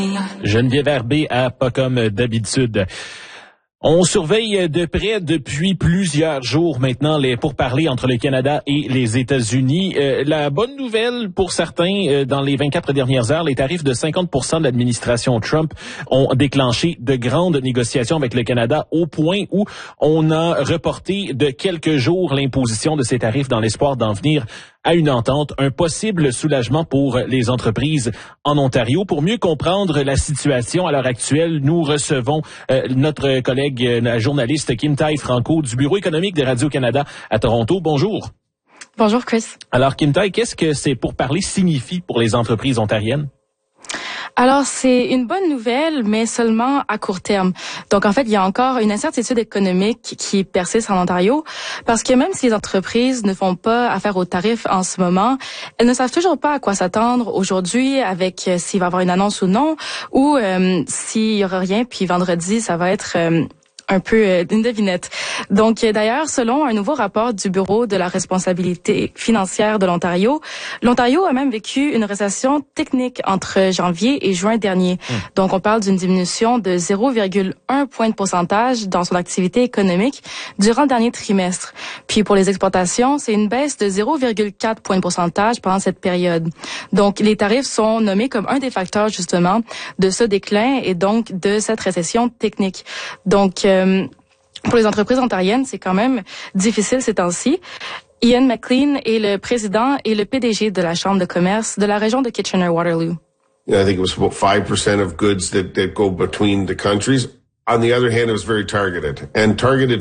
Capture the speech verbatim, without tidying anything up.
Geneviève Herbé à pas comme d'habitude. On surveille de près depuis plusieurs jours maintenant les pourparlers entre le Canada et les États-Unis. Euh, la bonne nouvelle pour certains, euh, dans les vingt-quatre dernières heures, les tarifs de cinquante pour cent de l'administration Trump ont déclenché de grandes négociations avec le Canada au point où on a reporté de quelques jours l'imposition de ces tarifs dans l'espoir d'en venir à une entente, un possible soulagement pour les entreprises en Ontario. Pour mieux comprendre la situation à l'heure actuelle, nous recevons euh, notre collègue, euh, la journaliste Kim Tai-Franco du Bureau économique de Radio-Canada à Toronto. Bonjour. Bonjour, Chris. Alors, Kim Tai, qu'est-ce que ces pourparlers signifient pour les entreprises ontariennes? Alors, c'est une bonne nouvelle, mais seulement à court terme. Donc, en fait, il y a encore une incertitude économique qui persiste en Ontario, parce que même si les entreprises ne font pas affaire aux tarifs en ce moment, elles ne savent toujours pas à quoi s'attendre aujourd'hui avec euh, s'il va y avoir une annonce ou non, ou euh, s'il y aura rien, puis vendredi, ça va être... Euh, un peu euh, une devinette. Donc, euh, d'ailleurs, selon un nouveau rapport du Bureau de la responsabilité financière de l'Ontario, l'Ontario a même vécu une récession technique entre janvier et juin dernier. Mmh. Donc, on parle d'une diminution de zéro virgule un point de pourcentage dans son activité économique durant le dernier trimestre. Puis, pour les exportations, c'est une baisse de zéro virgule quatre point de pourcentage pendant cette période. Donc, les tarifs sont nommés comme un des facteurs, justement, de ce déclin et donc de cette récession technique. Donc, euh, pour les entreprises ontariennes, c'est quand même difficile ces temps-ci. Ian McLean est le président et le P D G de la Chambre de commerce de la région de Kitchener-Waterloo. I think it was about five percent of goods that, that go between the countries. On the other hand, it was very targeted and targeted